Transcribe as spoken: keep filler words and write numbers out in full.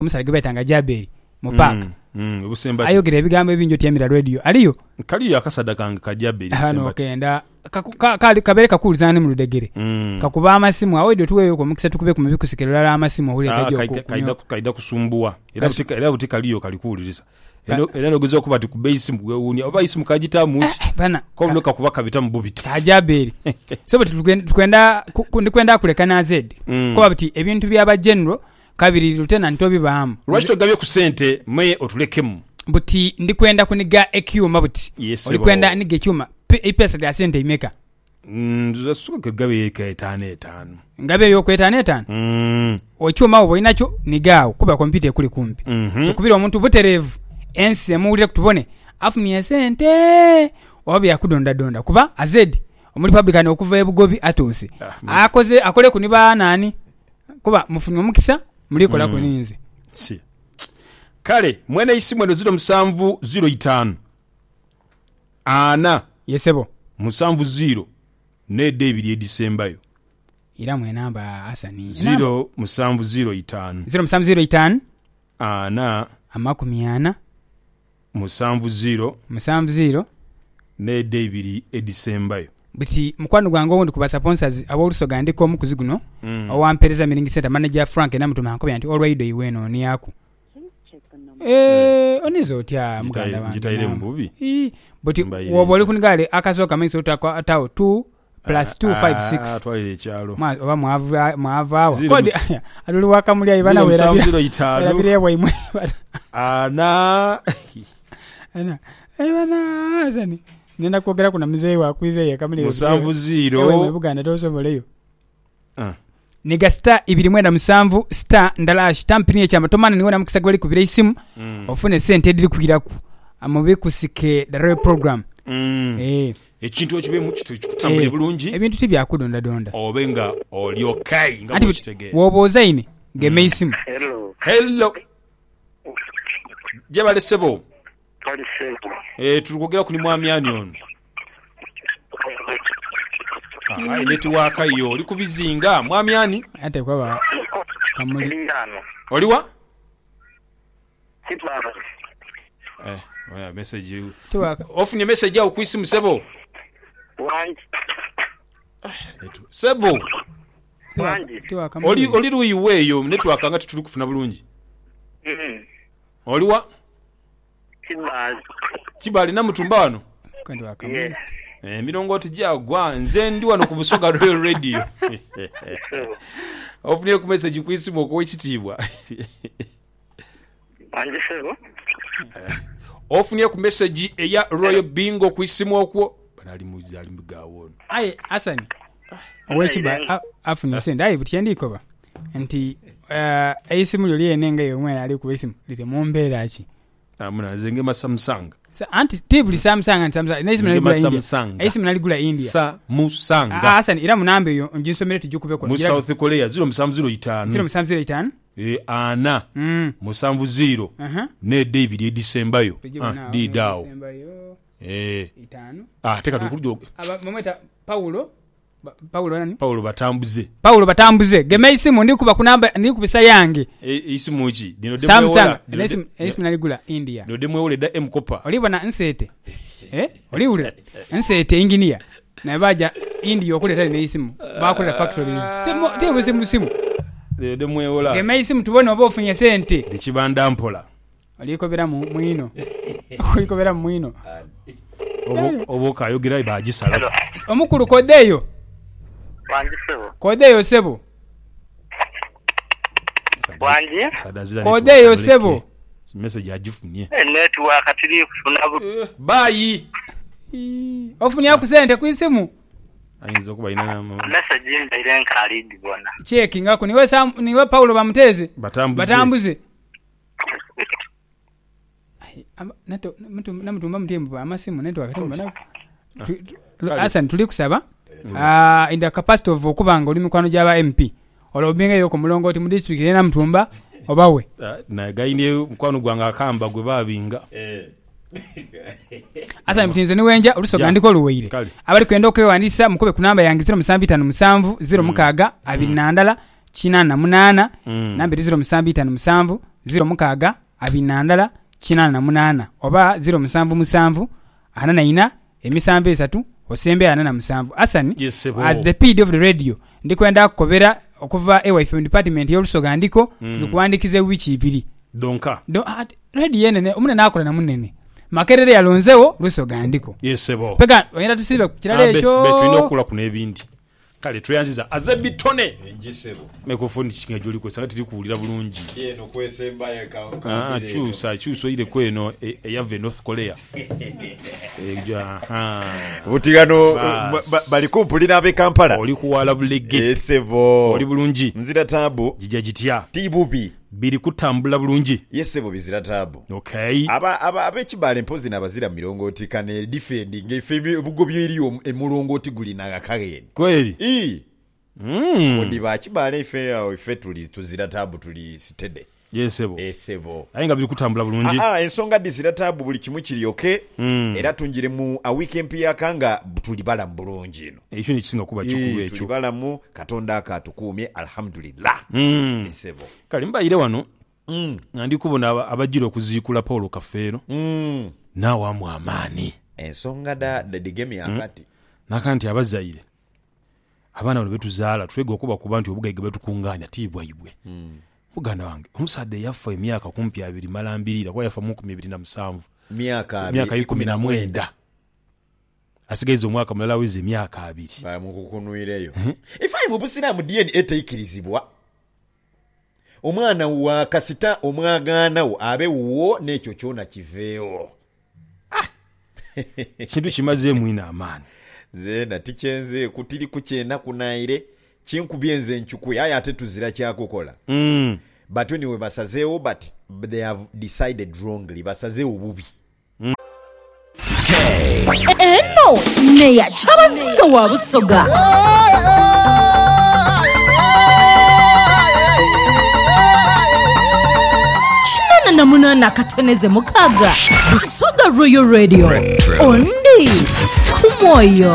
omusala gebetanga Jaberi mu park mm obusemba ayogera ebigambo ebinjo tyamira radio aliyo kaliyo akasada kange ka Jaberi hano okenda kali kabere kakulizana mu ludegere mm. kakuba amasimu awedo tuweyo ko mukisa tukube ku mubikusikerera amasimu ahule kajo kaida kaida kusumbua era butika era butika liyo kalikuliriza eno eno gozo kuba tukubase mugewuni oba isimu kajita muchi bana ko mloka kubaka bita mbubiti Jaberi so tukwenda ndikwenda kulekana Z mm. ko babiti ebintu byaba general kabiri lieutenant obibahamu lwachito gabye ku sente me otulekemu buti ndikwenda kuniga ekyuma buti yes, olikwenda nige ekyuma ipesa ya sente imeka nzo suka gabe ka etano etano ngabe yo ku etano etano mm okyuma obo inacho nigawo kuba computer kuli kumpi mm -hmm. tukubira omuntu buterevu ense muulire kutubone afuni ya sente obi yakudonda donda kuba azedi omuli publican okuva ebugobi atose ah, akoze akole kuniba nani kuba mufuni omukisa mulikola mm. kuninze si kale mwene isimu eno ziro musanvu ziro itano ana yesebo musanvu ziro ne David edisembayo ira mwe namba asani ziro musanvu ziro itano ziro musanvu ziro itano ana amakumi ana musanvu ziro musanvu ziro ne David edisembayo biti mukwano gwango wundi kuba sponsors abolusoga ndiko mukuziguno mm. owampereza miringi center manager Frank na mutuma ankobya nti already iweno ni yaku eh onizo tya muganda wange jitaire mbubi eh buti wobole kunigale akasoka maiso utakwa atawo two plus two five six ah twalire chalo ma oba mwava mwava kodi aluli wakamuli ayibana wera birabire bwaimwe ana ana ayibana azani nenda kwogera kuna mzee wa kwize ya kamili musanvu ziro ewe buganda tosoboleyo ah niga star ibiri mwenda musanvu star ndala stampini ya matomana niwona mukisagwali kubira isimu mm. ofune sente ediri kugiraku amobe kusike dare program mm. eh ekintu ekibe mu kitu kitambule bulungi ebintu tibya kudonda donda obenga oli okay nga mukitegera woboza ine ngeme isimu hello hello jebale sebo kali sebo eh tulukogera kuni mwamyani ono ah ileti waka yo oli kubizinga mwamyani ate kwaba kamuli ndano oliwa sipara eh oya message you tuwaka ofunye message ya kwisimu sebo wanji etu sebo wanji tuwaka oli oli ruyiweyo network ngati tuli kufuna bulungi mhm oliwa kibali kibali na mutumbano kandi wakamuli eh mirongo tujagwa nze ndi wano ku Busoga Royal Radio ofunye ku message kwisimu ko kitibwa wanji sebo ofunye ku message eya Royal Bingo kwisimu okwo banali muzali mugawona aye asani owechiba afuni sende aye butyandiko ba nti eh isimu lyo liyenenge yomwe ali ku isimu lite mumbera achi amuna zenge ma Samsung sa anti tibuli Samsung and Samsung na isimu naligula India isimu naligula India Samsung ah asani ira munambe yo njisomere tujukube ko mu South Korea zero musanvu zero itano zero musanvu zero itano eh ana mm musanvu zero aha ne David edisembayo ah di dawo eh itano ah teka tukujo aba mometa Paulo Paulo nani Paulo batambuze Paulo batambuze geme isimu ndi kuba kunamba ndi kubisa yange e isimu chi dino demo Samsung isimu isimu naligula India no demo wole da M Kopa olibona nsete eh oliule nsete engineer na baja India okuleta ne isimu bakola factories demo demo simu simu de demo wole geme isimu tubone oba ofunye sente likibanda mpola olikobera mu mwino olikobera mu mwino obo obo kayogera ibajisala omukulu kodeyo wanji sebo kodeyo sebo wanji kodeyo sebo message ajifunye network atiri kufuna bayi ofunya ku sente ku isimu ayinza kuba ina na message ndire nkali dibona cheki ngako niwe Sam niwe Paulo bamuteze batambuze batambuze nato mtu namutumba mtembo amasimu neto akatumba na Asan tuli kusaba ah in the capacity of okubanga oli mikwano jaba M P olobinga yoko mulongoti mu district ena mutumba obawe na gaine mukwano gwanga akamba gwe babinga eh Asan mtinze ni wenja olusoga ndiko luweire abali kwenda okwewandisa mukube kunamba yange zero musanvu itano musanvu zero mukaga abiri nandala kinana na munana mm. nambiri zero musanvu itaano musanvu zero mukaaga abiri na ndala kinana na munana oba zero musanvu musanvu ana na ina emisanvu esatu osembe ana na musanvu Asani yes, as the P D of the radio ndikwenda kukobera okuva ewa from department y'olusoga ndiko mm. tulikuwandikize wiki ibiri donka do uh, radio yenene omune nakola na munene makerere yalonzewo lusoga ndiko yesebo peka oyenda tusibe kirale ekyo betu inokula kuna ebindi kale tuyanziza azebitone enjisebo mekufundi kinga joli kwesanga tiri kuulira bulungi yeno kwesemba ya ka ah chusa chuso ile kweno eyave North Korea eja ha butigano bali kumpulira abe Kampala oli kuwala bulege yesebo oli bulungi nzira tabu jija jitya tibubi biri kutambula bulungi yesebo bizira tabu okay aba aba abekibale mpozi nabazira milongoti kane defending efemi obugo byeriyo emulongoti guli na kakageni kweli i mm odi bakibale ife yawo ife tuli tuzira tabu tuli stede yesebo esebo ayinga biri kutambula bulungi ah ah ensonga dizira tabu buli kimu kiri okay mm. era tunjire mu a weekend ya kanga tuli bala mbulungi no ekyo ni kisinga kuba kikulu ekyo tuli bala mu katonda akatukumye alhamdulillah mm. esebo kalimba ire wano mm. ngandi kubona abajira okuzikula Paulo Kafeero mm. nawo amu amaani ensonga da digemi akati mm. nakanti abazaire abana bano betuzaala twege okuba kuba nti obugayige betukunganya tibwa ibwe mm. muganda wange omusadde yafa emyaka kumpi abiri malambirira kwa yafa mu kumi abiri na musanvu myaka myaka kumi na mwenda asigaiza omwaka mulala wezi emyaka abiri ba mukukunuireyo ifai mu busiramu D N A teikirizibwa omwana wa kasita omwagana wo abe wo n'ekyo kyona kiveewo kintu kimaze mwina amaani zena tichenze kutiri kuchena kunaire chinkubyenze nchuku yaya ate tuzira kyakokola mm. but anyway basazeo but they have decided wrongly basazeo bubi mm. eno neya chabazinga wa busoga chinana na munana kateneze mukaga busoga Royal Radio ondi kumoyo